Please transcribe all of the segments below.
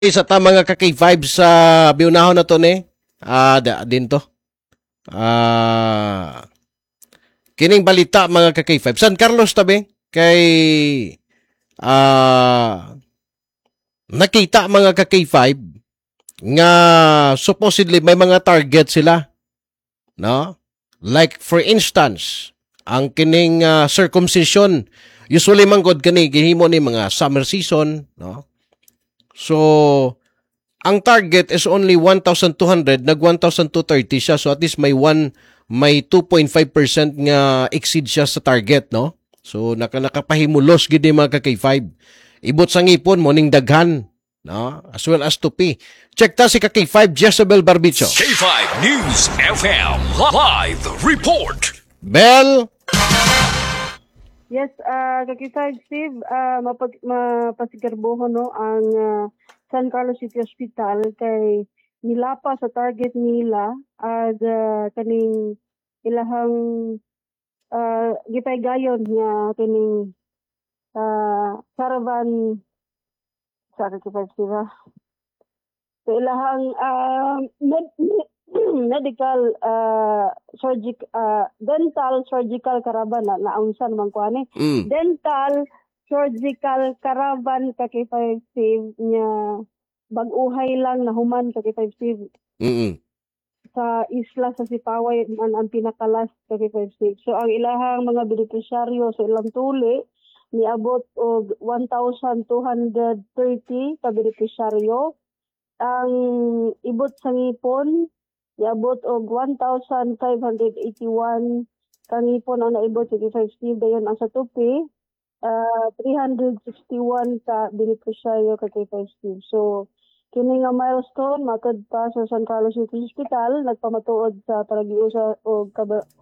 Sa ta mga ka-K5 sa biunahon na to ni. Din to. Ah, kining balita mga ka-K5. San Carlos tabi kay ah nakita mga ka-K5 nga supposedly may mga target sila, no? Like for instance, ang kining circumcision usually manggod kani gihimo ni mga summer season, no? So ang target is only 1,200, nag 1,230 siya. So at least may 2.5% nga exceed siya sa target, no? So nakapahimulos gid ni mga ka-K5. Ibot sa ngipon mo ning daghan, no? As well as tupi. Check ta si ka-K5 Jezebel Barbicho. K5 News FM live report. Bell. Yes, kakisag Steve, mapasigarboho no ang San Carlos City Hospital kay nilapa sa target nila at kaning ilahang gipaygayon nga kaning caravan sa kakisag Steve. So ilahang medical dental surgical caravan na unsan man kuani dental surgical caravan kay 5 Steve nya bag-uhay lang na human kay 5 Steve sa isla sa Sipaway man ang pinakalas kay 5 Steve. So ang ilahang mga beneficiaryo sa ilang tuli niabot og 1,230 ka beneficiaryo. Ang ibot sa ngipon niabot og 1,581 kangipon ang naibot sa 5 Steve. Dayon ang sa tupi 361 ka beneficiaryo kay 5 Steve. So kini nga milestone matod pa sa San Carlos City Hospital nagpamatuod sa panagiusa og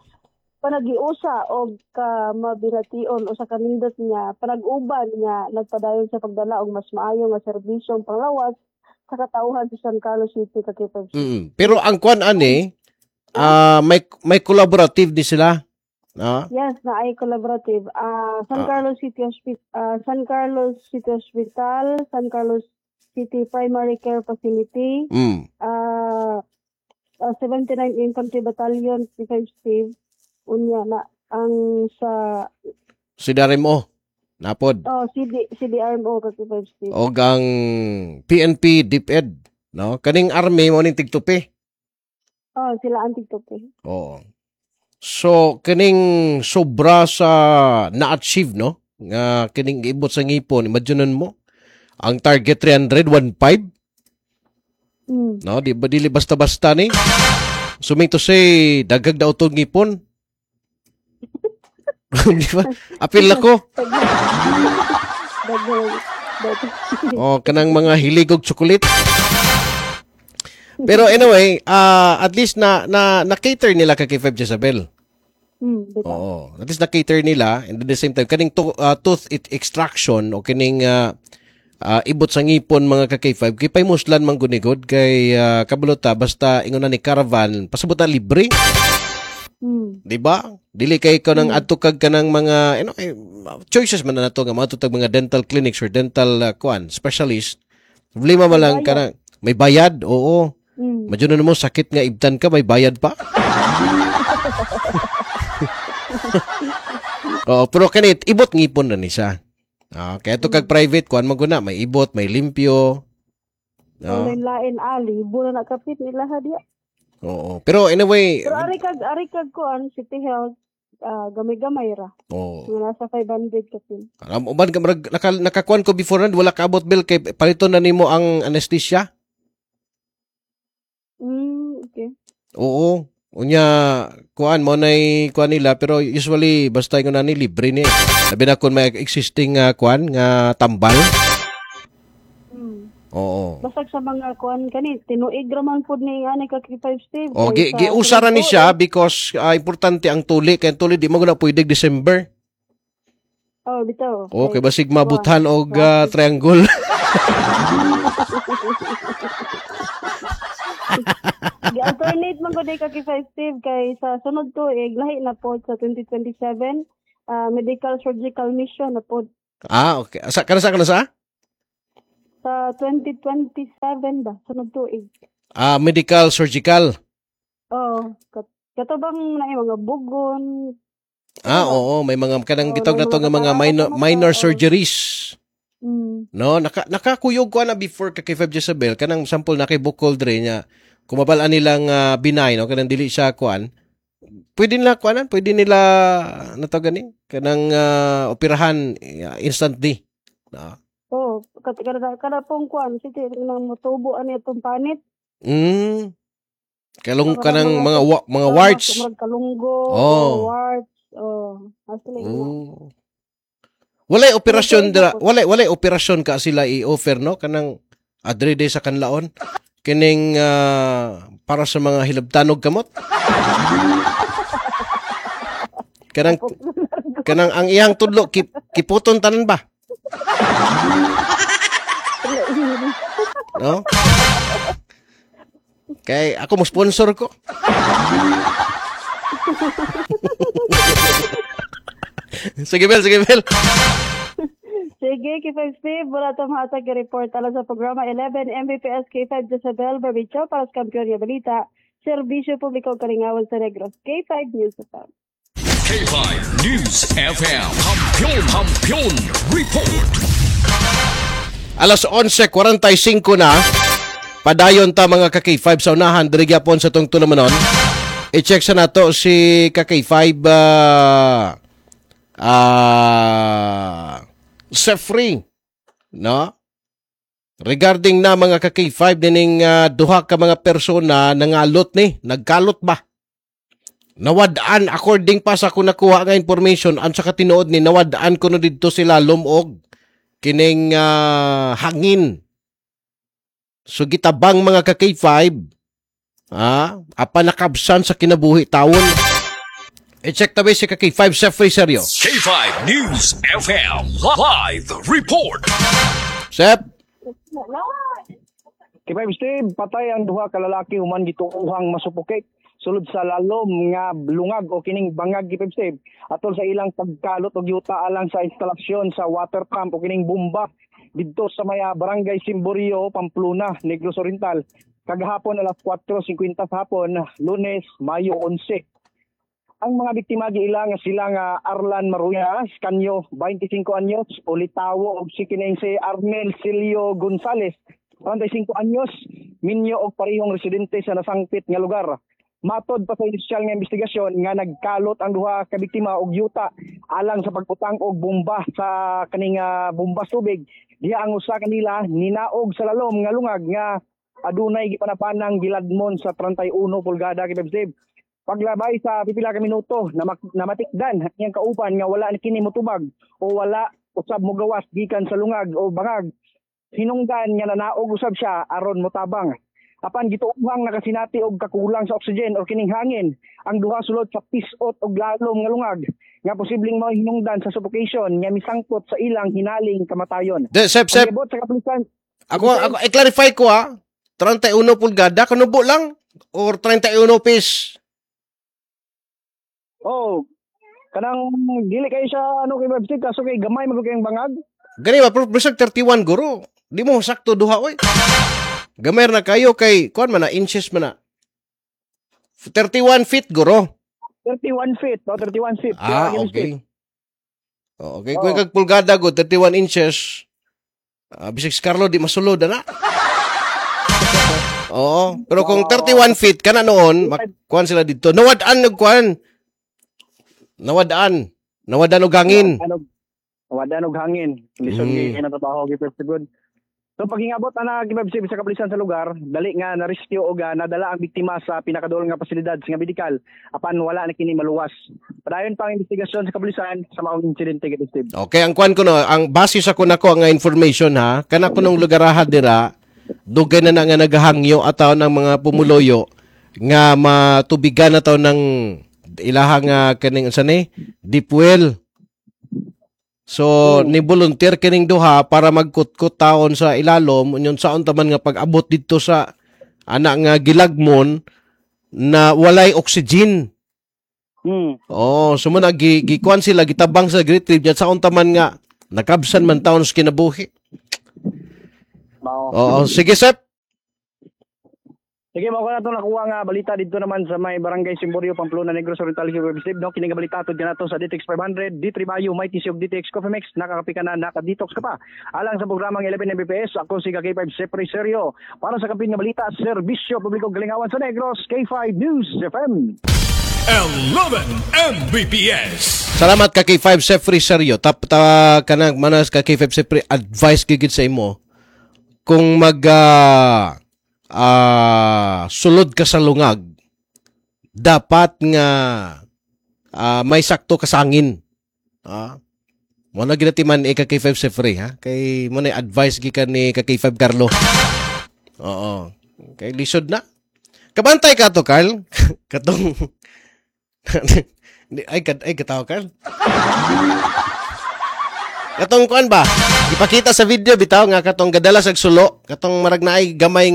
mabiration o sa kanindot nga panag-uban nga nagpadayon sa pagdala og mas maayo nga serbisyong panglawas sa katauhan sa San Carlos City kay 5 Steve. Pero ang kwan ani may collaborative di sila. Yes, na ay collaborative. San Carlos City Hospital, San Carlos City Hospital, San Carlos City Primary Care Facility, 79 Infantry Battalion, 5 Steve, unya na ang sa CDRMO napod. CDRMO ka 5 Steve. O ang PNP DepEd, no? Kaning army mo ning tigtupi. Sila ang tigtupi. Oo. So, kining sobra sa na-achieve, no? Nga kining ibot sa ngipon, imaginean mo, ang target 300, 1.5? No? Di ba dili basta-basta ni? Suming to say, dagag daw itong ngipon. Di ba? Apil ako. Kanang mga hiligog tsukulit. Pero anyway, at least na cater nila kay 5 Jezebel. Oo. At least na cater nila and at the same time kaning tooth extraction o kining ibot sa ngipon mga ka-K5 kay muslan man gunigod kay kabulota basta ingon na ni caravan pasabot na libre. Di ba? Dili kay ko nang adto kag kanang mga choices man na nato nga mga tutag mga dental clinics or dental specialist. Problema man lang kanang may bayad, oo. Medyo na mo sakit nga ibtan ka, may bayad pa. Pero kanit, ibot ngipon na ni siya. Kaya ito kag private, kuhan maguna, may ibot, may limpyo. Lain ali, bula na kapit nila diya. Oo. Pero anyway. Pero ari kag kuhan, City Health, gamay-gamay ra. Oo. Nasa 500 kapin. Uban ka, nakakuhan ko before na, wala ka abot bill, kay palito na nimo ang anesthesia. Okay. Oo. Unya, kuan mo nay kuan nila pero usually basta yung nani libre ni. Labi na kun may existing kuan nga tambal. Oo. Basta sa mga kuan kani tinuig ra man pud ni ani ka 5 Steve. Giusara ni siya because importante ang tuli kay tuli di mo na pwede December. Bitaw. Okay, basig mabutan og triangle. Gi-alternate man ko day ka 5 Steve kay sa sunod tuig lahi na po sa 2027 medical surgical mission na po. Okay. Sa? Sa 2027 ba? Sunod tuig. Medical, surgical. Oh, katabang na yung mga bugon. Oo, may mga kanang gitawag na may to nga mga mga minor oh. surgeries. Mm. No, nakakuyog ko na before kay 5 Jezebel kanang sample na kay bukol dre niya. Kumabalaan nilang binay no kanang dili siya kuan. Pwede nila nato gani kanang operahan instantly. No. Oh, kada pong kuan sige nang motubo ani itong panit. Kalong kanang mga warts. Kalunggo, Oh. warts. Oh, asli. Walay operasyon dira, walay operasyon ka sila i-offer no kanang adrede sa kanlaon kining para sa mga hilabtanog kamot. kanang ang iyang tudlo kiputon tanan ba? No? Kay ako mo sponsor ko. Sige Bel. Sige, K5 Steve, wala itong hatag report alam sa programa 11 Mbps K5 Jezebel Barbicho para sa Kampiyon ng Balita, Serbisyo Publiko Kalingawan sa Negros, K5 News FM. K5 News FM. Kampiyon Report. Alas 11:45 na. Padayon ta mga ka-K5 sa unahan diri gyapon sa tong tulamanon. I-check sa nato si ka-K5 Sefri, no? Regarding na mga ka-K5 dining duha ka mga persona nagkalot ba? Nawadaan according pa sa ako nakuha nga information ang sa tinuod ni nawadaan kuno didto sila lumog kining hangin. So gitabang mga ka-K5 apa nakabsan sa kinabuhi tawon. I-check tabi si K5 Sefri seryo. K5 News FM Live Report. Sep. K5 Steve, patay ang duha ka lalaki human gituuhang masupokate sulod sa lalom nga lungag o kining bangag K5 Steve atol sa ilang pagkalot og yuta alang sa instalasyon sa water pump o kining bomba didto sa maya barangay Simborio, Pamplona, Negros Oriental. Kagahapon alas 4:50 sa hapon, Lunes, Mayo 11. Ang mga biktima giila nga sila nga Arlan Maruya, Scanio, 25 anyos, Olitawo og si kinense Armel Silio Gonzales, 35 anyos, minyo og parehong residente sa nasangpit nga lugar. Matod pa sa inisyal nga investigasyon nga nagkalot ang duha ka biktima og yuta alang sa pagputang og bomba sa kaning bomba tubig. Diha ang usa kanila ninaog sa lalom nga lungag nga adunay gipanapanang giladmon sa 31 pulgada kay paglabay sa pipila ka minuto namatikdan ang kaupan nga wala ni kini motubag o wala usab mo gawas gikan sa lungag o bangag. Hinungdan nga nanaog usab siya aron motabang. Apan gituuhang nakasinati og kakulang sa oxygen o kining hangin ang duha sulod sa pisot og lalom nga lungag nga posibleng mao hinungdan sa suffocation nga misangpot sa ilang hinaling kamatayon. Sep. Sa kapulisan, Ako i-clarify ko 31 pulgada kanubo lang or 31 piece. Oh, kanang dili kayo siya kay website kaso kay gamay magkayang bangag. Gani ba bisag 31 guro. Di mo sakto duha oy. Gamay na kayo kay kuan man na inches man na. 31 feet guro. 31 feet, 31 feet. Okay. Okay, kung kag pulgada go 31 inches. Bisag si Carlo di masulod na. Oo, pero kung 31 feet kana noon, kuan sila dito. Nawadaan og hangin. Nawadaan og hangin. Lisod gi kinatabaho gi good. So paghingabot ana gibabsib sa kapulisan sa lugar, dali nga na-rescue og nadala ang biktima sa pinakadol nga pasilidad sa medikal apan wala na kini maluwas. Padayon pa ang investigasyon sa kapulisan sa maong insidente gid Steve. Okay, ang kuan ko no, ang base sa kunako nga information kana kunong lugaraha dira dugay na nga nagahangyo ataw ng mga pumuloyo nga matubigan na taw ng ilahang kaning deep well. So ni volunteer kining duha para magkutkot taon sa ilalom unyon saon taman nga pag-abot didto sa ana nga gilagmon na walay oxygen. Sumo na gikuan sila gitabang sa retrieve saon taman nga nakabsan man taon sa kinabuhi. Mao. Oo, sige Sep. Sige, mao ko na ito nakuha nga balita dito naman sa may barangay Simborio, Pamplona, Negros Oriental, Quezon. No, kining balita to dyan nato sa DTX 500, D3 Bayo, may tisog DTX Coffee Mix, nakakapi ka na, naka-detox ka pa. Alang sa programang 11 Mbps, ako si K5 Sefre Serio. Para sa kapin nga balita, Serbisyo Publiko Galingawan sa Negros, K5 News FM. 11 Mbps. Salamat ka kay 5 Sefre Serio. Kanang manas ka kay 5 Sefre advice gigit sa imo. Kung sulod ka sa lungag, dapat nga may sakto ka sa angin. Mo na ginatiman ka kay 5 Sefre ha. Kay mo na advice gikan ni ka kay 5 Carlo. Oo. Kay lisod na. Kabantay ka to, Carl. Katong ay kataw, Carl. Katong kuan ba? Ipakita sa video bitaw nga katong gadala sa sulo, katong marag naay gamay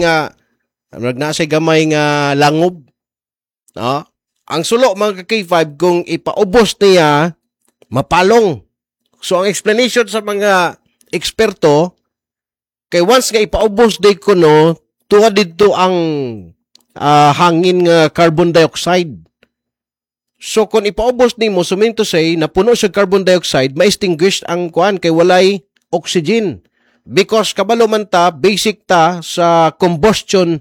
nga langob. No? Ang sulo mga K5 kung ipaubos niya mapalong. So ang explanation sa mga eksperto kay once nga ipaubos day kuno tuwa didto ang hangin nga carbon dioxide. So kung ipaubos nimo sumin to say na puno sa carbon dioxide, ma-extinguish ang kuan kay walay oxygen. Because kabalo man ta basic ta sa combustion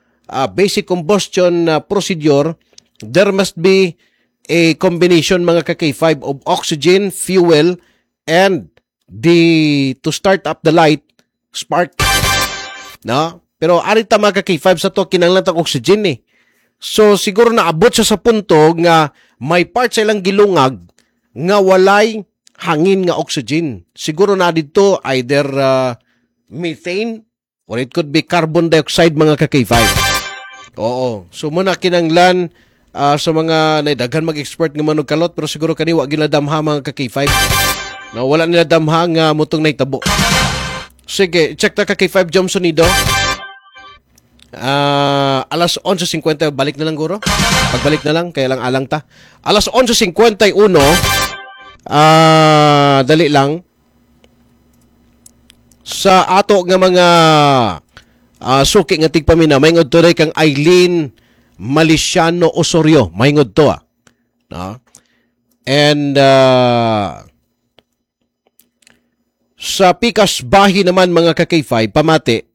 procedure, there must be a combination mga ka-K5 of oxygen, fuel, and to start up the light, spark. No? Pero arita mga ka-K5 sa to kinahanglan tag oxygen eh. So siguro naabot siya sa punto nga may part sa ilang gilungag nga walay hangin nga oxygen. Siguro na dito either methane or it could be carbon dioxide mga ka-K5. Oo. So muna kinanglan sa mga naidaghan mag-expert nga manog kalot pero siguro kani wa gila damha mga ka-K5. No, wala nila damha nga mutong naitabo. Sige, check ta ka-K5 jump sonido. Alas 11:50 balik na lang guro. Pagbalik na lang kaya lang alang ta. Alas 11:51 dali lang sa ato nga mga suki nga tigpamina mayngod to kang Eileen Maliciano Osorio mayngod to no? And sa Pikas Bahi naman mga ka-K5 pamati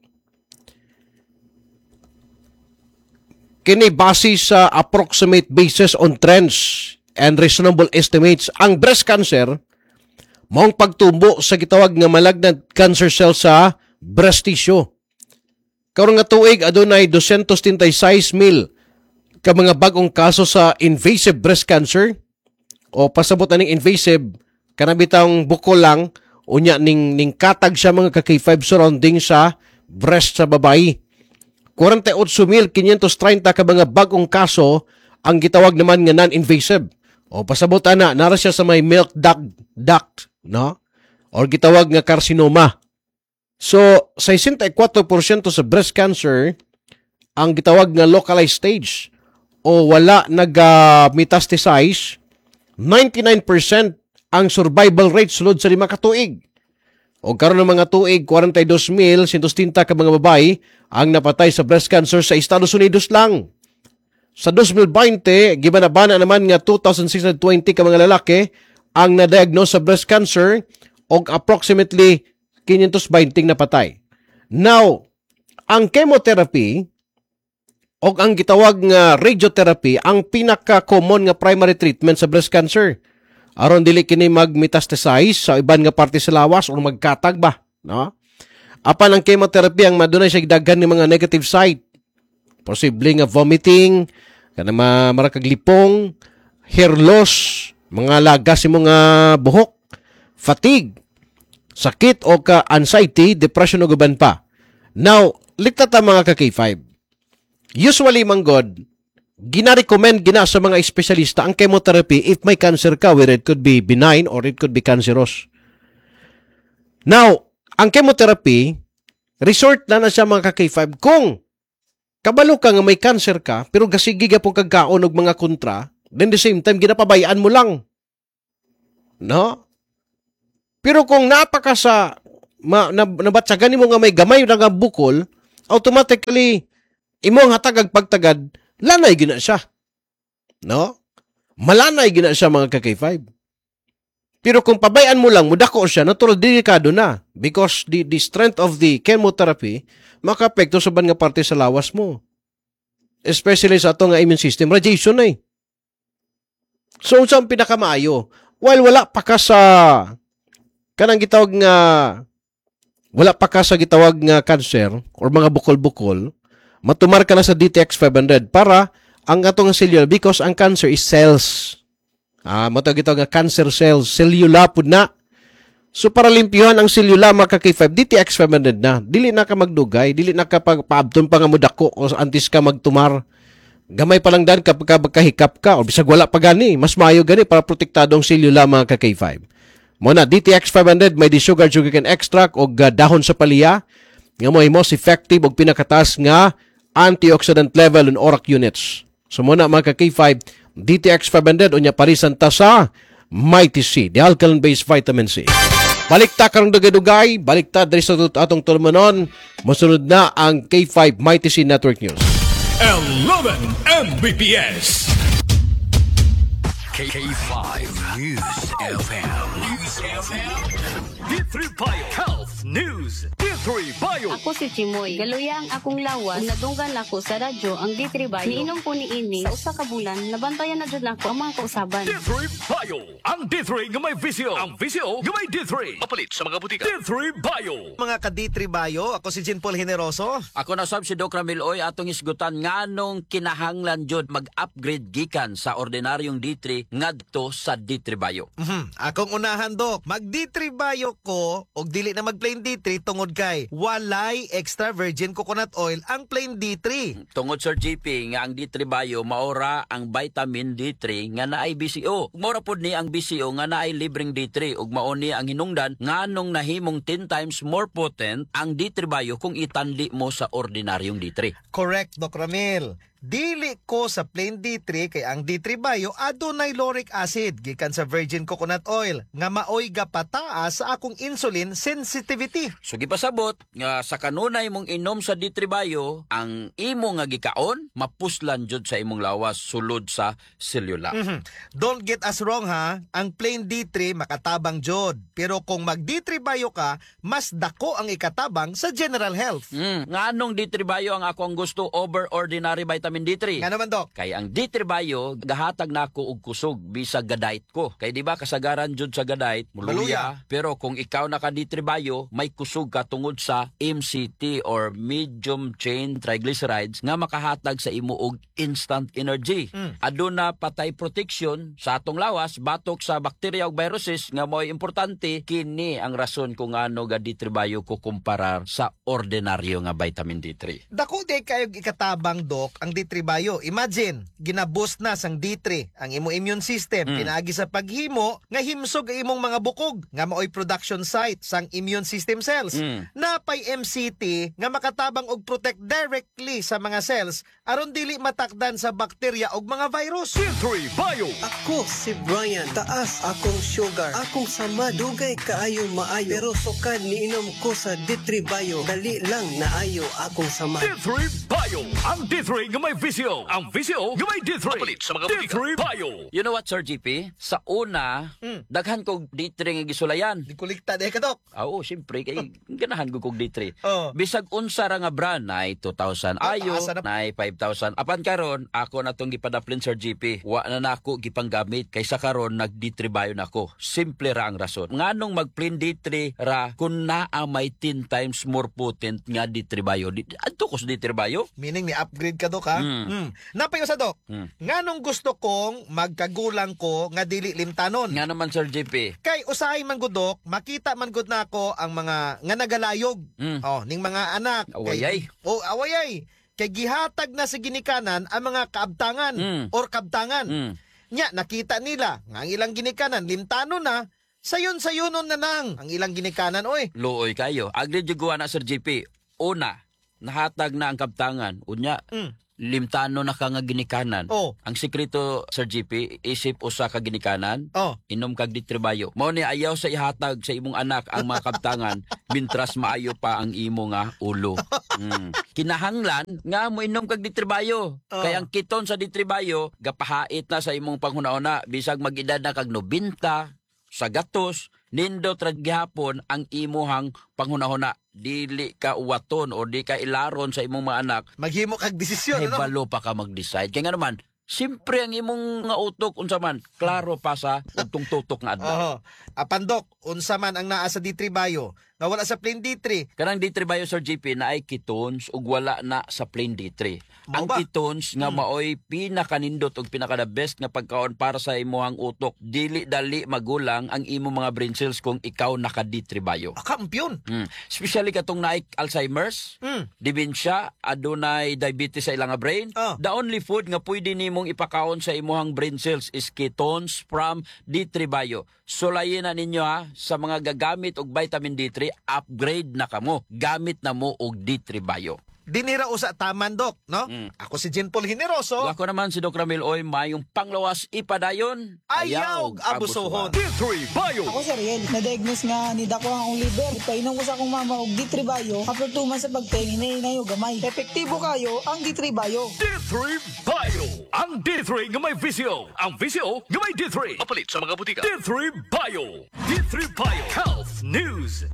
kini base sa approximate basis on trends and reasonable estimates ang breast cancer maong pagtumbo sa gitawag nga malagnad cancer cell sa breast tissue. Karon nga tuig adunay 236,000 ka mga bagong kaso sa invasive breast cancer o pasabot aning invasive kanabitang buko lang unya ning katag siya mga ka-K5 surrounding sa breast sa babayi. 48,530 ka mga bagong kaso ang gitawag naman nga non-invasive. O pasabot ana nara siya sa may milk duct, no? Or gitawag nga carcinoma. So, 64% sa breast cancer ang gitawag nga localized stage o wala nag-metastasize. 99% ang survival rate sulod sa 5 ka tuig. O karon ng mga tuig, 42,130 ka mga babae ang napatay sa breast cancer sa Estados Unidos lang. Sa 2020, gibanabana naman nga 2,620 ka mga lalaki ang na-diagnose sa breast cancer o approximately 520 napatay. Now, ang chemotherapy o ang gitawag nga radiotherapy ang pinaka-common nga primary treatment sa breast cancer. Aron dili kini mag-metastasize sa iban nga parte sa lawas o magkatag ba, no? Apan ang chemotherapy ang madunay siya daghan ng mga negative side. Posible nga vomiting, kana marakaglipong, hair loss, mga lagas sa mga buhok, fatigue, sakit o ka-anxiety, depression o guban pa. Now, likta ta mga ka-K5. Usually, manggod, gina-recommend sa mga espesyalista ang chemotherapy if may cancer ka, whether it could be benign or it could be cancerous. Now, ang chemotherapy, resort na siya mga ka-K5 kung kabalo ka nga may cancer ka, pero gasigi ka pong kagkaon og mga kontra, then the same time, ginapabayaan mo lang. No? Pero kung napaka sa nabatsagan nimo nga may gamay ra nga bukol, automatically imo ang hatag ag pagtagad, lanay gina siya. No? Malanay gina siya mga ka-K5. Pero kung pabayaan mo lang, mudako siya, natural delikado na. Because the strength of the chemotherapy, maka-apekto sa ban nga parte sa lawas mo. Especially sa ato nga immune system, radiation na eh. So, saan pinakamaayo? While wala pa ka sa kanang gitawag nga wala pa ka sa gitawag nga cancer or mga bukol-bukol, matumar ka na sa DTX 500 para ang atong cellular, because ang cancer is cells. Matawag ito nga cancer cells, cellular po na. So para limpyuhan ang cellular mga K5, DTX 500 na. Dili na ka magdugay, dili na ka paabton pa nga mudako o antis ka magtumar. Gamay pa lang dan kapag kahikap ka o bisag wala pa gani, mas maayo gani para protektado ang cellular mga K5. Muna, DTX 500 may sugar sugarcane extract o dahon sa palya nga mo most effective o pinakatas nga antioxidant level in ORAC units. So muna mga K5, DTX 500 o niya parisan ta sa Mighty C, the alkaline-based vitamin C. Balikta karong dugay-dugay, balikta diri sa atong tulmanon, masunod na ang K5 Mighty C Network News. 11 Mbps. K5 News FM. News FM. D3 Bio Health News. D3 Bio. Ako si Chimoy. Galuya ang akong lawas. Nadunggan ako sa radyo ang D3 Bio. Niinom ko ni ini sa usa ka bulan. Nabantayan na jud nako ang mga kausaban. D3 Bio. Ang D3 nga may visyo. Ang visyo nga may D3. Mapalit sa mga butika. D3 Bio. Mga ka-D3 Bio, ako si Jean Paul Generoso. Ako na sab si Doc Ramiloy atong isgutan nganong kinahanglan jud mag-upgrade gikan sa ordinaryong D3 ngadto sa D3 Bio. Akong unahan, Doc. Mag-D3 Bio ko og dili na mag-plain D3 tungod kay walay extra virgin coconut oil ang plain D3. Tungod Sir GP nga ang D3 Bio maora ang vitamin D3 nga naay BCO. Maora pod ni ang BCO nga naay libreng D3 ug mao ni ang hinungdan nganong nahimong 10 times more potent ang D3 Bio kung itanli mo sa ordinaryong D3. Correct, Doc Ramil. Dili ko sa plain D3 kay ang D3 Bio adunay lauric acid gikan sa virgin coconut oil nga maoy gapataas sa akong insulin sensitivity. So gipasabot nga sa kanunay mong inom sa D3 Bio, ang imo nga gikaon mapuslan jud sa imong lawas sulod sa cellular. Don't get us wrong ha, ang plain D3 makatabang jud. Pero kung mag D3 Bio ka, mas dako ang ikatabang sa general health. Nganong D3 Bio ang ako ang gusto over ordinary vitamin D3? Nga naman, Doc. Kay ang D3 Bio gahatag nako og kusog bisag gadait ko. Kay di ba kasagaran jud sa gadait muluya, pero kung ikaw naka D3 Bio may kusog ka tungod sa MCT or medium chain triglycerides nga makahatag sa imo og instant energy. Aduna patay protection sa atong lawas batok sa bakterya ug viruses nga mo'y importante. Kini ang rason kung ano ga D3 Bio ko kumparar sa ordinaryo nga vitamin D3. Dako di kayo ikatabang, Doc, ang D3 Bio. Imagine, ginaboost na sang D3 ang imo immune system. Pinaagi sa paghimo nga himsog ang imong mga bukog nga maoy production site sang immune system cells. Napay MCT nga makatabang og protect directly sa mga cells aron dili matakdan sa bakterya og mga virus. D3 Bio. Ako si Brian, taas akong sugar. Akong sama, dugay kaayo maayo. Pero sukad niinom ko sa D3 Bio, dali lang naayo akong sama. D3 Bio. Ang D3 nga may visyo. Ang visyo nga may D3. Mapalit sa mga butika. D3 Bio. You know what, Sir GP? Sa una, daghan kog D3 nga gisulayan. Di kulikta di ka, Doc. Oo, siyempre, kay ganahan ko kog D3. Oh. Bisag unsa ra nga brand na 2,000 ayo, taas na. na 5,000. Apan karon, ako na tong gipadaplin, Sir GP. Wa na nako gipanggamit kaysa karon nag D3 Bio nako. Simple ra ang rason. Nganong mag-plain D3 ra kun naa may 10 times more potent nga D3 Bio. Adto ko sa D3 Bio? Meaning ni upgrade ka, Doc, ha? Napayo sa, Doc. Nganong gusto kong magkagulang ko nga dili limtanon? Nga naman, Sir GP. Kay usahay man gud, Doc, makita man gud nako ang mga nga nagalayog. Ning mga anak. Awayay. Awayay. Kay gihatag na sa ginikanan ang mga kaabtangan or kabtangan. Nya nakita nila nga ang ilang ginikanan limtanon na, sayon-sayonon na nang ang ilang ginikanan, oy. Luoy kayo. Agri juguan na, Sir GP. Una, nahatag na ang kabtangan. Unya, limtano na ka nga ginikanan. Oh. Ang sikreto, Sir GP, isip usa ka ginikanan, Oh. inom kag ditribayo. Mao ni ayaw sa ihatag sa imong anak ang mga kabtangan mintras maayo pa ang imo nga ulo. Kinahanglan nga mo inom kag ditribayo. Kaya ang kiton sa ditribayo gapahait na sa imong panghuna-una bisag mag-edad na kag 90 sa gatos nindot ra gihapon ang imuhang panghuna-una. Dili ka uwaton o di ka ilaron sa imong mga anak. Maghimo kag desisyon, Ay ano? balo pa ka mag-decide. Kaya nga naman, siyempre ang imong nga utok unsa man klaro pa sa utong tutok nga adlaw. Oho. Apandok, unsa man ang naa sa D3 Bayo nga wala sa plain D3. Kanang D3 Bayo, Sir GP, na ay ketones ug wala na sa plain D3. Ang Mao ba? ketones nga maoy pinakanindot ug pinaka the best nga pagkaon para sa imong utok. Dili dali magulang ang imong mga brain cells kung ikaw naka D3 Bayo. Kampiyon. Especially katong naay Alzheimer's, dementia, adunay diabetes sa ilang nga brain. The only food nga pwede nimong ipakaon sa imong brain cells is ketones from D3 Bayo. Sulayin na ninyo ha, sa mga gagamit og vitamin D3, upgrade na kamo. Gamit na mo og D3 Bayo. Dinira usa taman, Dok, no? Ako si Jean Paul Generoso. Ako naman si Doc Ramil Oy, mayong panglawas ipadayon. Ayaw abusohon. D3 Bio. Ako si Riel, na-diagnose nga ni Dako ang liver. Ipainom ko sa akong mama og D3 Bio. After 2 months sa pagtingin, inayo gamay. Epektibo kayo ang D3 Bio. D3 Bio. Ang D3 nga may visyo. Ang visyo nga may D3. Papalit sa mga butika. D3 Bio. D3 Bio Health News.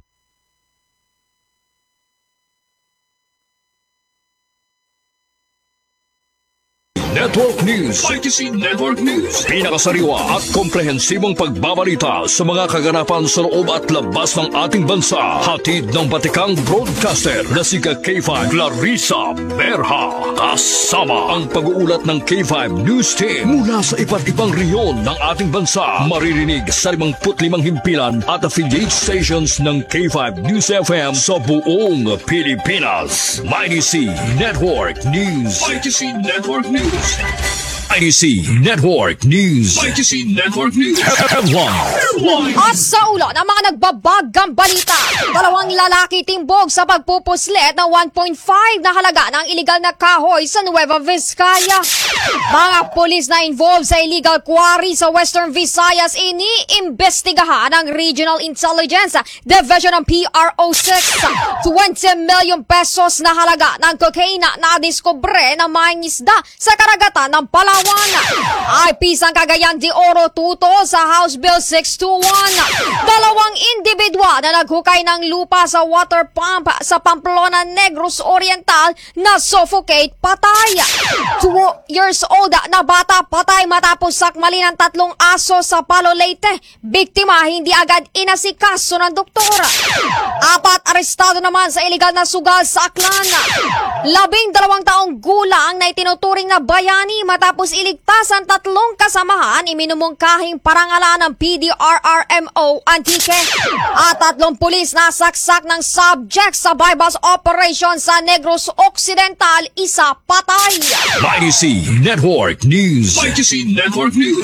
Network News. ITC Network News. Pinakasariwa at komprehensibong pagbabalita sa mga kaganapan sa loob at labas ng ating bansa. Hatid ng batikang broadcaster na si K5 Clarissa Berha. Kasama ang pag-uulat ng K5 News Team mula sa iba't ibang rehiyon ng ating bansa. Maririnig sa 55 himpilan at affiliate stations ng K5 News FM sa buong Pilipinas. ITC Network News. ITC Network News. ITC Network News. ITC Network News. Headline. At sa ulo ng mga nagbabagang balita, 2 lalaki timbog sa pagpupuslit ng 1.5 na halaga ng iligal na kahoy sa Nueva Vizcaya. Mga pulis na involved sa illegal quarry sa Western Visayas iniimbestigahan ng Regional Intelligence Division ng PRO6. 20 million pesos na halaga ng cocaine na diskubre ng mga isda sa karagatan ng Palawan. Ay pisang Cagayan de Oro tuto sa House Bill 621. 2 individual na naghukay ng lupa sa water pump sa Pamplona Negros Oriental na suffocate patay. 2 years old na bata patay matapos sakmali ng 3 aso sa Palo Leyte. Biktima hindi agad inasikaso ng doktora. 4 arestado naman sa iligal na sugal sa Aklan. 12 taong gulang na itinuturing na bayani matapos iligtas ang 3 kasamahan iminumungkahing parangalan ng PDRRMO Antique. At 3 pulis na saksak ng subject sa bypass operation sa Negros Occidental, isa patay. ITC Network News. ITC Network News.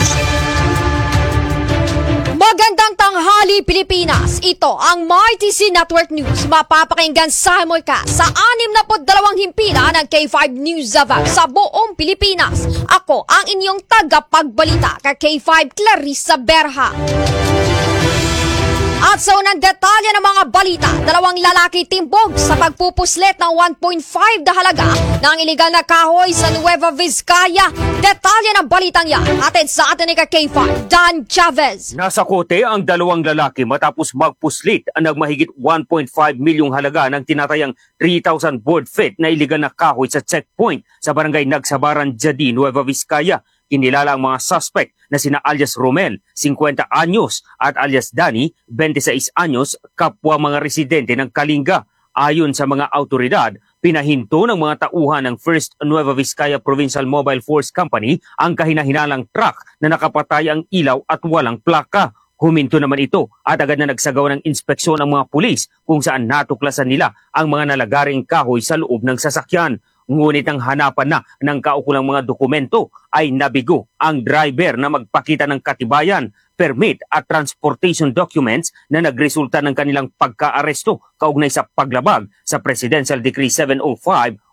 Magandang tanghali Pilipinas. Ito ang MyTC Network News. Mapapakinggan sa ka sa 62 himpilan ng K5 News Zavag sa buong Pilipinas. Ako ang inyong tagapagbalita ka K5 Clarissa Berha. At sa unang detalye ng mga balita, 2 lalaki timbog sa pagpupuslit ng 1.5 na halaga ng iligal na kahoy sa Nueva Vizcaya. Detalye ng balitang yan, hatid sa atin ni K5, Dan Chavez. Nasa kote ang 2 lalaki matapos magpuslit ang nagmahigit 1.5 milyong halaga ng tinatayang 3,000 board feet na iligal na kahoy sa checkpoint sa barangay Nagsabaran, Jadi, Nueva Vizcaya. Kinilala ang mga suspect na sina alias Romel, 50 anyos, at alias Danny, 26 anyos, kapwa mga residente ng Kalinga. Ayon sa mga autoridad, pinahinto ng mga tauhan ng First Nueva Vizcaya Provincial Mobile Force Company ang kahinahinalang truck na nakapatay ang ilaw at walang plaka. Huminto naman ito at agad na nagsagawa ng inspeksyon ang mga pulis kung saan natuklasan nila ang mga nalagaring kahoy sa loob ng sasakyan. Ngunit ang hanapan na ng kaukulang mga dokumento ay nabigo ang driver na magpakita ng katibayan, permit at transportation documents na nagresulta ng kanilang pagkaaresto kaugnay sa paglabag sa Presidential Decree 705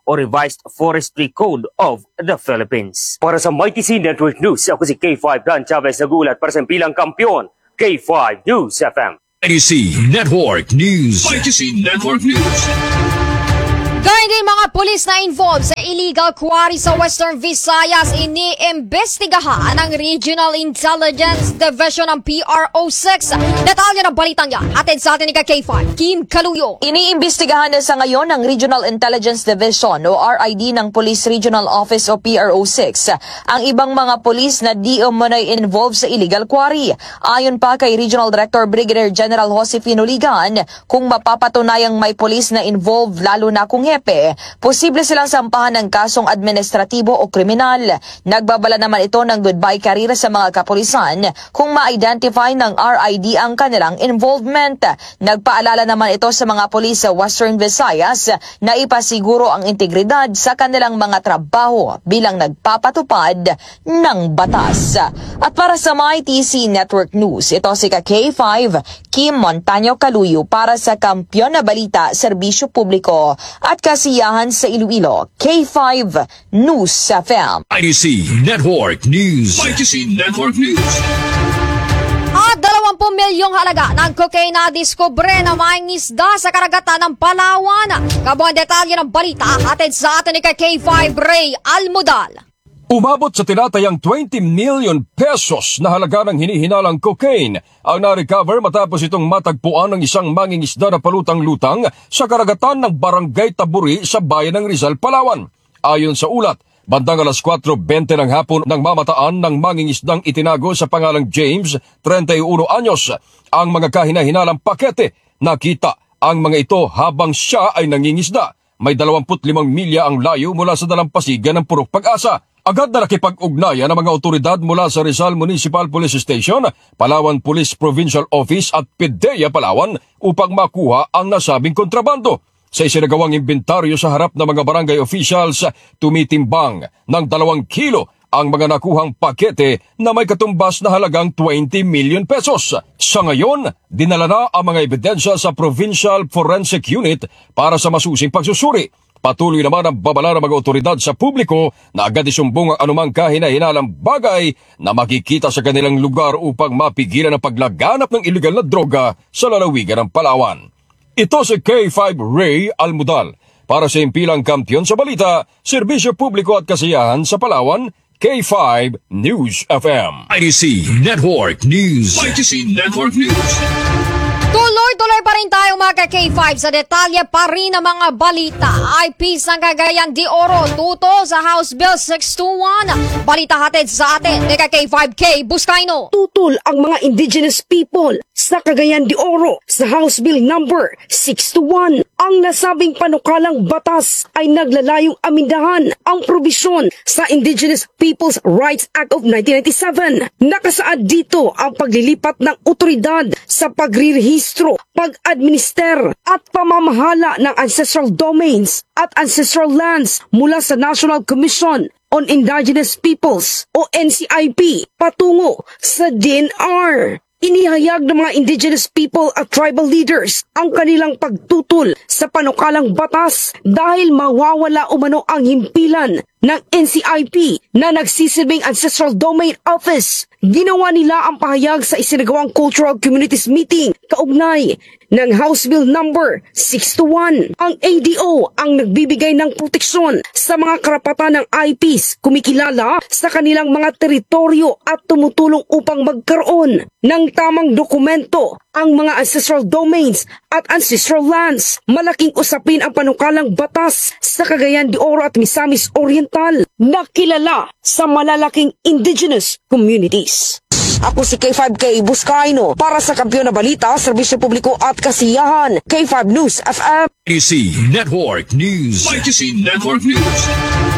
o Revised Forestry Code of the Philippines. Para sa Mighty C Network News, ako si K5 Dan Chavez nagulat para sa Pilang Kampiyon, K5 News FM. ITC Network News. ITC Network News. Gayun din mga pulis na involved sa illegal quarry sa Western Visayas iniimbestigahan ng Regional Intelligence Division ng PRO6. Detalye ng balitang yan, atin sa atin ni K5, Kim Kaluyo. Iniimbestigahan na sa ngayon ng Regional Intelligence Division o RID ng Police Regional Office o PRO6 ang ibang mga pulis na di umano'y involved sa illegal quarry. Ayon pa kay Regional Director Brigadier General Josefino Ligan, kung mapapatunayang may pulis na involved lalo na kung posible silang sampahan ng kasong administratibo o kriminal. Nagbabala naman ito ng goodbye karira sa mga kapulisan kung ma-identify ng RID ang kanilang involvement. Nagpaalala naman ito sa mga pulis sa Western Visayas na ipasiguro ang integridad sa kanilang mga trabaho bilang nagpapatupad ng batas. At para sa MyTC Network News, ito si K5, Kim Montaño Kaluyo para sa Kampiyon na Balita, Serbisyo Publiko at Kasiyahan sa Iloilo, K5 News FM. ITC Network News. ITC Network News. At 20 milyong halaga ng cocaine na diskubre na maing isda sa karagatan ng Palawan. Kabuang detalye ng balita hatid sa atin ni K5 Ray Almudal. Umabot sa tinatayang 20 million pesos na halaga ng hinihinalang cocaine ang na-recover matapos itong matagpuan ng isang mangingisda na palutang-lutang sa karagatan ng Barangay Taburi sa bayan ng Rizal, Palawan. Ayon sa ulat, bandang alas 4:20 ng hapon nang mamataan ng mangingisdang itinago sa pangalang James, 31 anyos, ang mga kahinahinalang pakete. Nakita ang mga ito habang siya ay nangingisda. May 25 milya ang layo mula sa dalampasigan ng Purok Pag-asa. Agad na nakipag-ugnayan ang mga otoridad mula sa Rizal Municipal Police Station, Palawan Police Provincial Office at PIDEA Palawan upang makuha ang nasabing kontrabando. Sa isinagawang inventaryo sa harap ng mga barangay officials, tumitimbang ng 2 kilo ang mga nakuhang pakete na may katumbas na halagang 20 million pesos. Sa ngayon, dinala na ang mga ebidensya sa Provincial Forensic Unit para sa masusing pagsusuri. Patuloy naman ang babala ng mga otoridad sa publiko na agad isumbong ang anumang kahinahinalang bagay na makikita sa kanilang lugar upang mapigilan ang paglaganap ng iligal na droga sa lalawigan ng Palawan. Ito si K5 Ray Almudal para sa Impilang Kampiyon sa Balita, Serbisyo Publiko at Kasiyahan sa Palawan, K5 News FM. ITC Network News. ITC Network News. Tuloy-tuloy pa rin tayo mga K5 sa detalye pa rin ng mga balita. IPs ng Cagayan de Oro tuto sa House Bill 621. Balita hatid sa atin ni K5K Buscaino. Tutol ang mga indigenous people sa Cagayan de Oro sa House Bill number 621. Ang nasabing panukalang batas ay naglalayong amindahan ang probisyon sa Indigenous Peoples Rights Act of 1997. Nakasaad dito ang paglilipat ng otoridad sa pagrerehistro, pag-administer at pamamahala ng ancestral domains at ancestral lands mula sa National Commission on Indigenous Peoples o NCIP patungo sa DNR. Inihayag ng mga indigenous people at tribal leaders ang kanilang pagtutol sa panukalang batas dahil mawawala umano ang himpilan ng NCIP na nagsisilbing Ancestral Domain Office. Ginawa nila ang pahayag sa isinagawang Cultural Communities Meeting kaugnay ng House Bill number 621. Ang ADO ang nagbibigay ng proteksyon sa mga karapatan ng IPs kumikilala sa kanilang mga teritoryo at tumutulong upang magkaroon ng tamang dokumento ang mga ancestral domains at ancestral lands. Malaking usapin ang panukalang batas sa Cagayan de Oro at Misamis Oriental na kilala sa malalaking indigenous communities. Ako si K5K Buscaino para sa Kampiyon na Balita, Serbisyo Publiko at Kasiyahan, K5 News FM. ITC Network News. ITC Network News.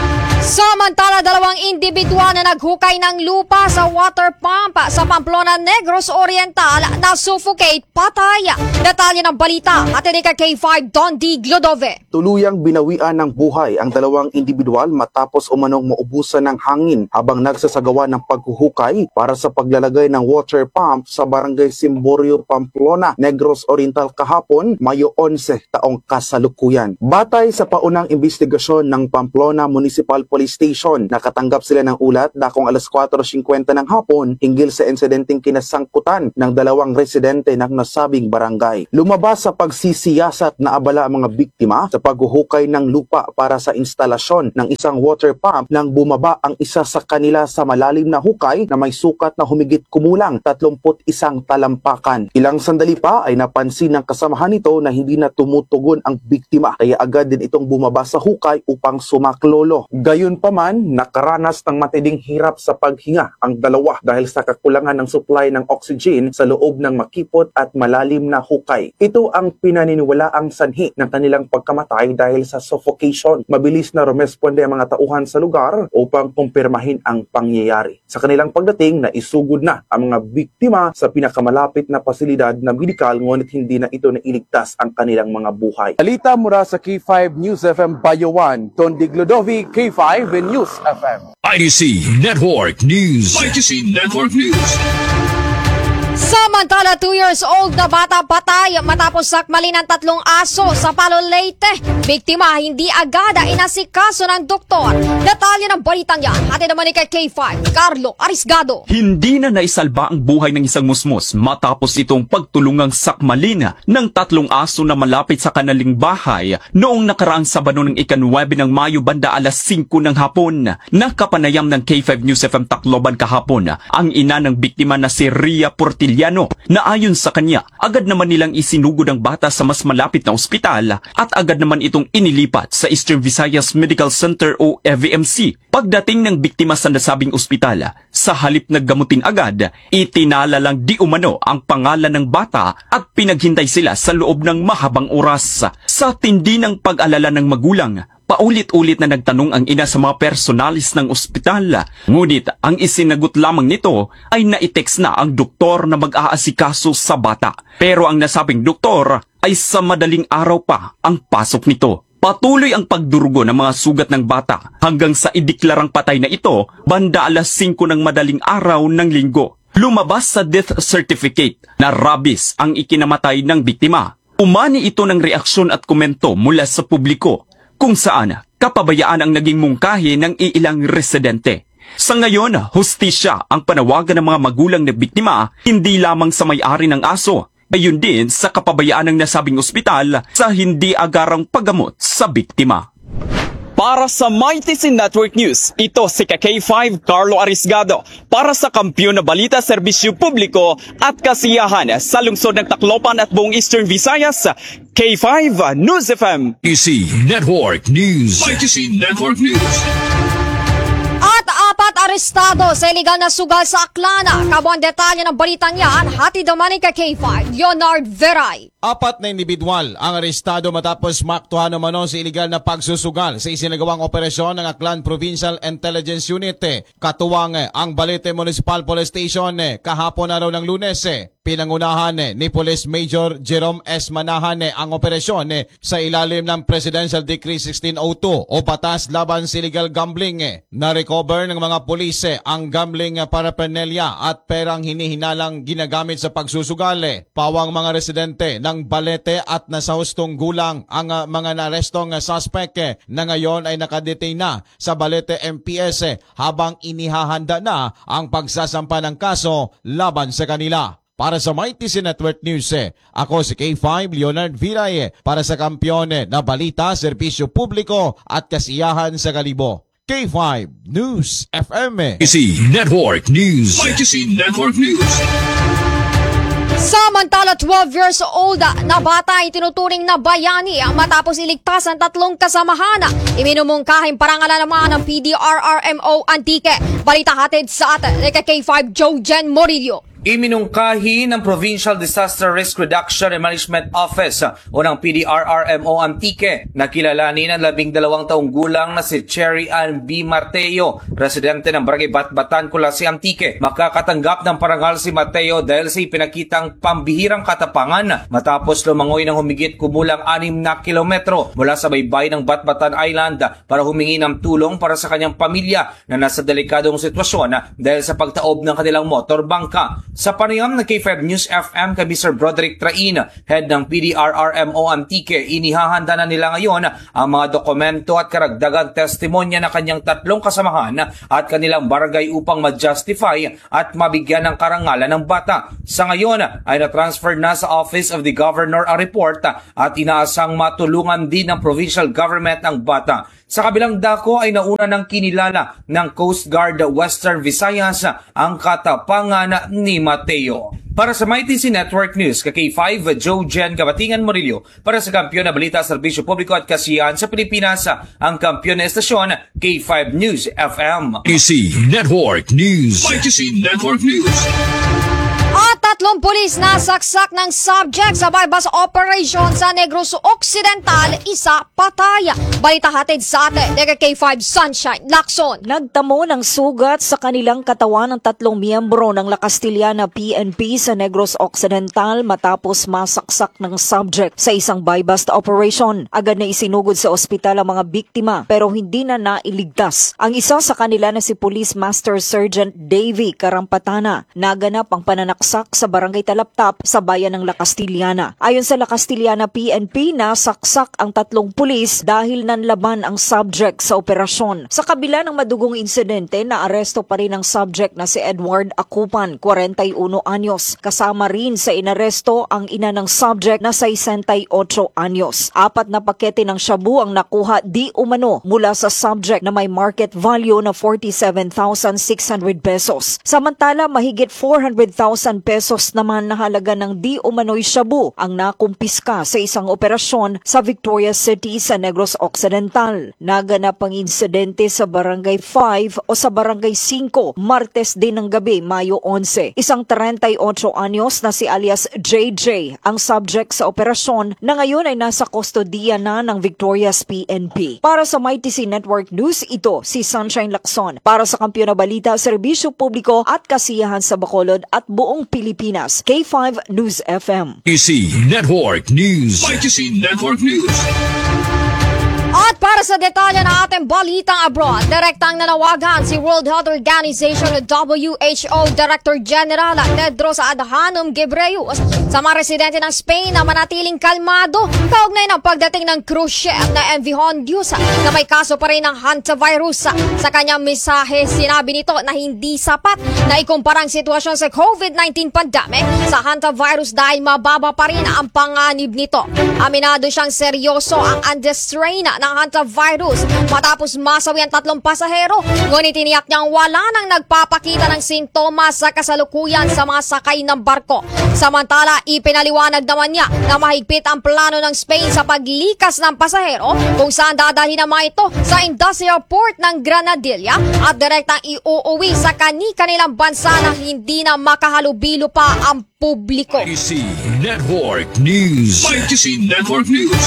Samantala, dalawang individual na naghukay ng lupa sa water pump sa Pamplona, Negros Oriental na suffocate patay. Detalye ng balita at ni K5 Don D. Glodove. Tuluyang binawian ng buhay ang dalawang individual matapos umanong maubusan ng hangin habang nagsasagawa ng paghuhukay para sa paglalagay ng water pump sa barangay Simborio, Pamplona, Negros Oriental kahapon, Mayo 11 taong kasalukuyan. Batay sa paunang investigasyon ng Pamplona Municipal Police Station, nakatanggap sila ng ulat dakong alas 4:50 ng hapon hinggil sa insidenteng kinasangkutan ng dalawang residente ng nasabing barangay. Lumabas sa pagsisiyasat na abala ang mga biktima sa paghuhukay ng lupa para sa instalasyon ng isang water pump nang bumaba ang isa sa kanila sa malalim na hukay na may sukat na humigit kumulang 31 talampakan. Ilang sandali pa ay napansin ng kasamahan nito na hindi na tumutugon ang biktima kaya agad din itong bumaba sa hukay upang sumaklolo. Gayunpaman, nakaranas ng matinding hirap sa paghinga ang dalawa dahil sa kakulangan ng supply ng oxygen sa loob ng makipot at malalim na hukay. Ito ang pinaniniwalaang sanhi ng kanilang pagkamatay dahil sa suffocation. Mabilis na rumesponde ang mga tauhan sa lugar upang kumpirmahin ang pangyayari. Sa kanilang pagdating, naisugod na ang mga biktima sa pinakamalapit na pasilidad na medikal ngunit hindi na ito nailigtas ang kanilang mga buhay. Balita mula sa K5 News FM Bayo 1, Don Di Glodovi, K5 News FM. IDC Network News. IDC Network News. Samantala, 2 years old na bata patay matapos sakmalin ng 3 aso sa Palo, Leyte. Biktima hindi agad inasikaso ng doktor. Detalye ng balitang yan, atin naman ni K5, Carlo Arisgado. Hindi na naisalba ang buhay ng isang musmos matapos itong pagtulungang sakmalin ng 3 aso na malapit sa kanilang bahay noong nakaraang Sabado ng ika-9 ng Mayo banda alas 5 ng hapon. Nakapanayam ng K5 News FM Tacloban kahapon ang ina ng biktima na si Ria Portiliano na ayon sa kanya, agad naman nilang isinugod ang bata sa mas malapit na ospital at agad naman itong inilipat sa Eastern Visayas Medical Center o EVMC. Pagdating ng biktima sa nasabing ospital, sa halip na gamutin agad, itinala lang di umano ang pangalan ng bata at pinaghintay sila sa loob ng mahabang oras. Sa tindi ng pag-alala ng magulang, paulit-ulit na nagtanong ang ina sa mga personalis ng ospital. Ngunit ang isinagot lamang nito ay naitext na ang doktor na mag-aasikaso sa bata. Pero ang nasabing doktor ay sa madaling araw pa ang pasok nito. Patuloy ang pagdurugo ng mga sugat ng bata hanggang sa ideklarang patay na ito banda alas 5 ng madaling araw ng Linggo. Lumabas sa death certificate na rabies ang ikinamatay ng biktima. Umani ito ng reaksyon at komento mula sa publiko, kung saan kapabayaan ang naging mungkahi ng iilang residente. Sa ngayon, hustisya ang panawagan ng mga magulang na biktima, hindi lamang sa may-ari ng aso, gayon din sa kapabayaan ng nasabing ospital sa hindi agarang paggamot sa biktima. Para sa Mighty Network News, ito si K5 Carlo Arisgado para sa Kampiyon na Balita, Serbisyo Publiko at Kasiyahan sa lungsod ng Tacloban at buong Eastern Visayas, K5 News FM. IDC Network News. IDC Network News. At 4 arestado sa iligal na sugal sa Aklana. Kabuang detalye ng balitang yan, hatid naman ni K5, Leonard Veray. 4 na individual ang arestado matapos maaktuhan umano sa iligal na pagsusugal sa isinagawang operasyon ng Aklan Provincial Intelligence Unit. Katuwang ang Balete Municipal Police Station kahapon araw ng Lunes. Pinangunahan ni Police Major Jerome S. Manahan ang operasyon sa ilalim ng Presidential Decree 1602 o Batas Laban sa Illegal Gambling. Na-recover ng mga pulis ang gambling paraphernalia at perang hinihinalang ginagamit sa pagsusugal. Pawang mga residente ng Balete at nasa hustong gulang ang mga narestong suspect na ngayon ay nakadetain na sa Balete MPS habang inihahanda na ang pagsasampa ng kaso laban sa kanila. Para sa Mighty Network News, ako si K5 Leonard Viray para sa Kampiyon na Balita, Serbisyo Publiko at Kasiyahan sa Kalibo. K5 News FM. IDC Network News. IDC Network News. Samantala, 12 years old na bata ay tinuturing na bayani matapos iligtas ang 3 kasamahan. Iminumungkahing parangalan naman ng PDRRMO Antique. Balita hatid sa atin, K5 Joe Jen Morillo. Iminungkahi ng Provincial Disaster Risk Reduction and Management Office o ng PDRRMO Antique na kilalanin ang 12 taong gulang na si Cherry Ann B. Mateo, residente ng Barangay Batbatan, Kulasi, Antique. Makakatanggap ng parangal si Mateo dahil sa ipinakitang pambihirang katapangan matapos lumangoy ng humigit kumulang 6 na kilometro mula sa baybay ng Batbatan Island para humingi ng tulong para sa kanyang pamilya na nasa delikadong sitwasyon dahil sa pagtaob ng kanilang motorbangka. Sa panayam ng K5 News FM kay Mr. Broderick Train, head ng PDRRMO Antique, inihahanda na nila ngayon ang mga dokumento at karagdagang testimonya na kanyang 3 kasamahan at kanilang barangay upang ma-justify at mabigyan ng karangalan ng bata. Sa ngayon ay na-transfer na sa Office of the Governor ang report at inaasang matulungan din ng provincial government ang bata. Sa kabilang dako ay nauna ng kinilala ng Coast Guard Western Visayas ang katapangan ni Mateo. Para sa MyTC Network News, K5, Joe Jen Gabatingan Murillo. Para sa kampiyon na balita, serbisyo publiko at kasiyahan sa Pilipinas, ang kampiyon na estasyon, K5 News FM. MyTC Network News. MyTC Network News. At 3 pulis na saksak ng subject sa bypass operation sa Negros Occidental, isa patay. Balita hatid sa atin, K5 Sunshine Lacson. Nagtamo ng sugat sa kanilang katawan ng 3 miyembro ng La Castillana PNP sa Negros Occidental matapos masaksak ng subject sa isang bypass operation. Agad na isinugod sa ospital ang mga biktima pero hindi na nailigtas. Ang isa sa kanila na si Police Master Sergeant Davy Karampatana, naganap ang pananaksak sa Barangay Talaptap sa bayan ng La Castillana. Ayon sa La Castillana PNP, nasaksak ang 3 pulis dahil nanlaban ang subject sa operasyon. Sa kabila ng madugong insidente, naaresto pa rin ang subject na si Edward Akupan, 41 anyos. Kasama rin sa inaresto ang ina ng subject na 68 anyos. 4 na pakete ng shabu ang nakuha di umano mula sa subject na may market value na 47,600 pesos. Samantala, mahigit 400,000 pesos naman na halaga ng di umano'y shabu ang nakumpiska sa isang operasyon sa Victoria City sa Negros Occidental. Naganap ang insidente sa Barangay 5 o sa Barangay 5, Martes din ng gabi, Mayo 11. Isang 38 anyos na si alias JJ ang subject sa operasyon na ngayon ay nasa kustodiya na ng Victoria's PNP. Para sa MyTC Network News, ito si Sunshine Lacson. Para sa kampiyon na balita, serbisyo publiko at kasiyahan sa Bacolod at buong Pilipinas, K5 News FM. MyTC Network News. MyTC Network News. At para sa detalye na ating balitang abroad, direktang nanawagan si World Health Organization o WHO Director General Tedros Adhanom Ghebreyesus sa mga residente ng Spain na manatiling kalmado kaugnay ng pagdating ng cruise ship na MV Hondius na may kaso pa rin ng hantavirus. Sa kanyang mensahe, sinabi nito na hindi sapat na ikumpara ang sitwasyon sa COVID-19 pandemic sa hantavirus dahil mababa pa rin ang panganib nito. Aminado siyang seryoso ang Andes strain ng hantavirus matapos masawi ang 3 pasahero. Ngunit tiniyak niyang wala nang nagpapakita ng sintomas sa kasalukuyan sa mga sakay ng barko. Samantala, ipinaliwanag naman niya na mahigpit ang plano ng Spain sa paglikas ng pasahero kung saan dadalhin ang mga ito sa industrial port ng Granadilla at direktang iuuwi sa kani-kanilang bansa na hindi na makahalubilo pa ang publiko. MyTC Network News. MyTC Network News.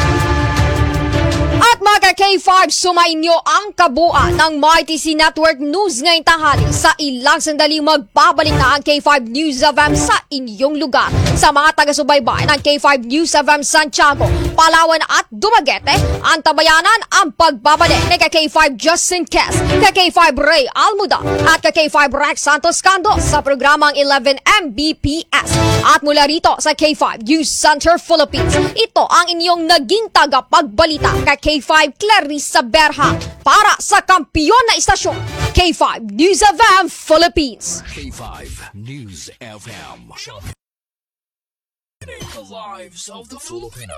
At mga K5, sumainyo ang kabuuan ng MyTC Network News ngayong tanghali. Sa ilang sandali magbabalik na ang K5 News FM sa inyong lugar. Sa mga taga-subaybay ng K5 News FM Santiago, Palawan at Dumaguete, antabayanan ang pagbabalik ni K5 Justin Kes, K5 Ray Almuda at K5 Rex Santos Cando sa programang 11 Mbps. At mula rito sa K5 News Center Philippines, ito ang inyong naging tagapagbalita K5 Clarissa Berha para sa kampiyon na istasyon K5 News FM Philippines. K5 News FM. The lives of the Filipino.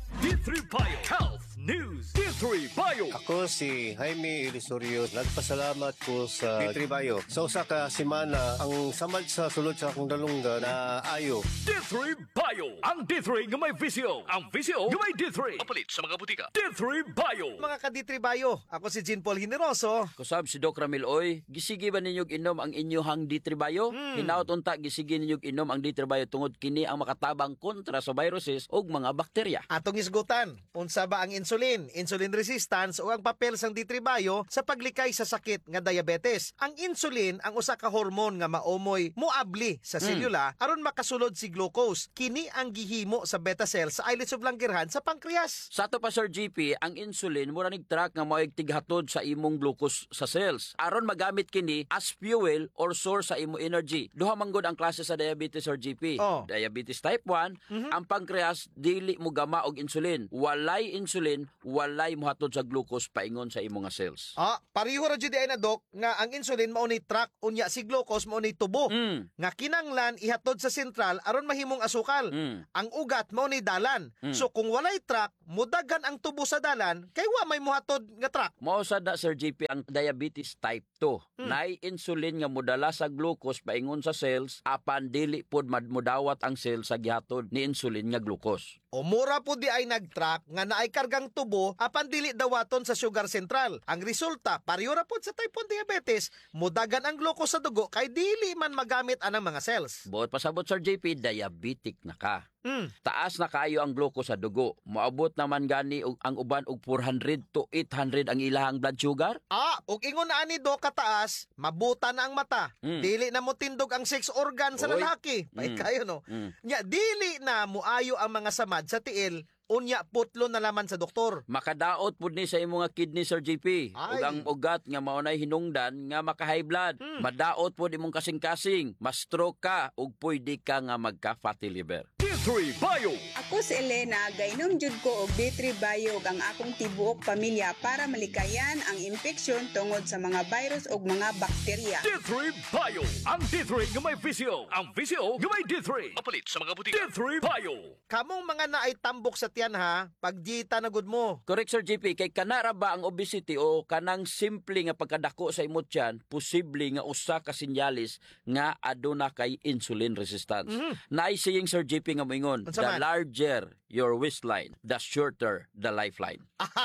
D3 Bio Health News. D3 Bio. Ako si Jaime Ilisorio. Nagpasalamat ko sa D3 Bio. Sa usa ka semana, ang samad sa sulod sa akong dalunggan na ayo. D3 Bio. Ang D3 nga may visio. Ang visio nga may D3. Mapalit sa mga butika. D3 Bio. Mga ka-D3 Bio, ako si Jean Paul Generoso. Kusab si Doc Ramil Oy, gisigi ba ninyog inom ang inyohang D3 Bio? Hinaut unta gisigi ninyog inom ang D3 Bio tungod kini ang makatabang kontra sa viruses ug mga bakterya. Atong isgutan, unsa ba ang insulin, insulin resistance o ang papel sang D3 Bio sa paglikay sa sakit nga diabetes? Ang insulin ang usa ka hormone nga maomoy muabli sa selula aron makasulod si glucose. Kini ang gihimo sa beta cells sa islets of Langerhans sa pancreas. Sa ato pa Sir GP, ang insulin mura nig-track nga mao'y tighatod sa imong glucose sa cells aron magamit kini as fuel or source sa imo energy. Duha man gud ang klase sa diabetes Sir GP. Diabetes type 1, ang pancreas dili mo gama og insulin. Walay insulin, walay mohatod sa glucose paingon sa imong cells. Pareho ra jud ay na Doc nga ang insulin mao ni track unya si glucose mao ni tubo. Nga kinanglan ihatod sa sentral aron mahimong asukal. Ang ugat mao ni dalan. So kung walay track, mudagan ang tubo sa dalan kay wa may mohatod nga track. Mao sad na Sir GP ang diabetes type 2. Nay insulin nga modala sa glucose paingon sa cells apan dili pod modawat ang cells sa gihatod ni insulin nga glucose. O mura po di ay nag-track nga naay kargang tubo apan dili dawaton sa sugar central. Ang resulta, pareho ra pod sa type 1 diabetes, mudagan ang glucose sa dugo kay dili man magamit anang mga cells. Buot pasabot Sir JP, diabetic na ka. Taas na kayo ang glucose sa dugo. Moabot naman gani ang uban og 400 to 800 ang ilahang blood sugar. Ug ingon na ani Doc kataas, mabuta na ang mata. Dili na mo tindog ang sex organ sa lalaki. Pait kayo no. Nya dili na muayo ang mga samad sa tiil. Unya putlo na laman sa doktor. Makadaot pud ni sa imong nga kidney Sir JP. Ug ang ugat nga maunay hinungdan nga maka-high blood. Madaot pud imong kasing-kasing, ma-stroke ka ug pwede ka nga magka-fatty liver. D3 Bio. Ako si Elena, gainom jud ko og D3 Bio ang akong tibuok pamilya para malikayan ang infeksyon tungod sa mga virus ug mga bakterya. D3 Bio. Ang D3 nga may visio. Ang visio nga may D3. Mapalit sa mga butika. D3 Bio. Kamong mga naay tambok sa tiyan ha, pagjita na gud mo. Correct Sir JP, kay kanara ba ang obesity o kanang simple nga pagkadako sa imong tiyan, posible nga usa ka sinyalis nga aduna kay insulin resistance. Naay saying Sir JP nga moingon, the larger your waistline, the shorter the lifeline.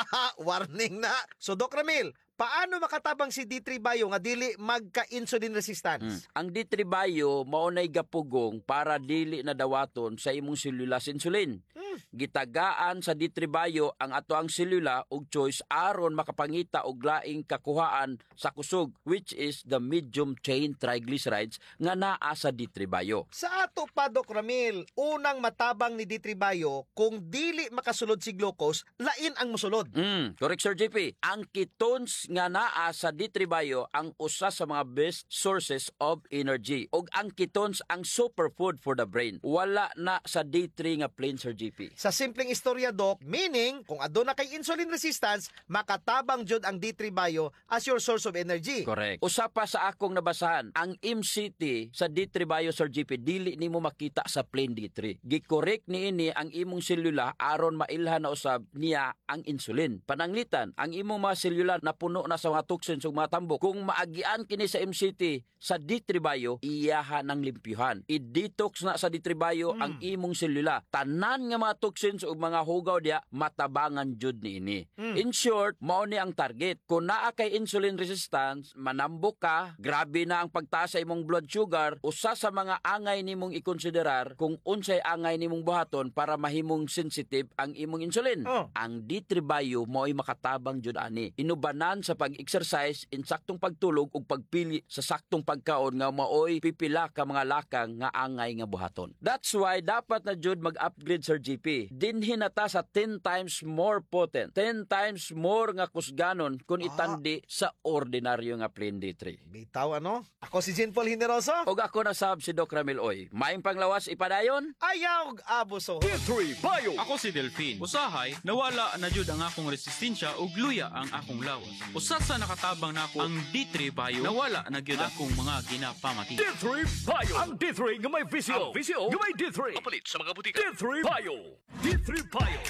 Warning na. So Doc Ramil, paano makatabang si D3 Bio nga dili magka-insulin resistance? Ang D3 Bio maunay gapugong para dili na dawaton sa imong selula insulin. Gitagaan sa D3 Bio ang ato ang selula ug choice aron makapangita og laing kakuhaan sa kusog, which is the medium chain triglycerides nga naa sa D3 Bio. Sa ato pa Doc Ramil, unang matabang ni D3 Bio kung dili makasulod si glucose, lain ang mosulod. Correct Sir JP. Ang ketones nga naa sa D3 Bio ang usa sa mga best sources of energy. Og ang ketones ang superfood for the brain. Wala na sa D3 nga plain Sir JP. Sa simpleng istorya Doc, meaning kung aduna kay insulin resistance, makatabang jud ang D3 Bio as your source of energy. Correct. Usa pa sa akong nabasahan, ang MCT sa D3 Bio Sir JP dili nimo makita sa plain D3. Gikorek niini ang imong selula aron mailhan na usab niya ang insulin. Pananglitan, ang imong mga selula na puno na sa mga toxins ug mga tambok. Kung maagian kini sa MCT sa D3 Bio, iyaha ng limpyuhan. I-detox na sa D3 Bio ang imong selula. Tanan nga mga toxins ug mga hugaw dia matabangan jud niini. In short, mao ni ang target. Kung naa kay insulin resistance, manambok ka, grabe na ang pagtaas sa imong blood sugar, usa sa mga angay nimong ikonsiderar kung unsay angay nimong buhaton para mahimong sensitive ang imong insulin. Ang D3 Bio mao'y makatabang jud ani. Inubanan sa pag-exercise, insaktong pagtulog ug pagpili sa saktong pagkaon nga mao'y pipila ka mga lakang nga angay nga buhaton. That's why dapat na jud mag-upgrade Sir GP. Dinhin nata sa 10 times more potent, 10 times more nga kusganon kung itandi sa ordinaryo nga plain D3. Bitaw ano? Ako si Jean Paul Generoso. Og ako na sab si Doc Ramil Oy. Maayong panglawas ipadayon. Ayaw abuso. D3 Bio. Ako si Delphine. Usahay, nawala na jud ang akong resistensya ug luya ang akong lawas. Usat sa nakatabang nako ang D3 Bio, nawala na gyud akong mga ginapamati. D3 Bio. Ang D3 nga may visio. Ang visio nga may D3. Mapalit sa mga butika. D3 Bio. D3 Bio Health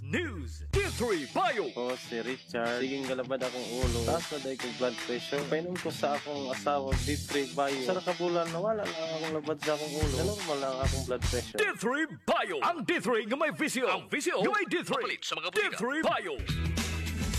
News. D3 Bio. Ako si Richard. Siging galabad akong ulo. Taas na dahil kong blood pressure. Painom ko sa akong asawa D3 Bio. Sa nakabulan, nawala lang akong labad sa akong ulo. Normal lang akong blood pressure. D3 Bio. Ang D3 nga may visyo. Ang visyo nga may D3. Papalit sa mga bulika. D3 Bio.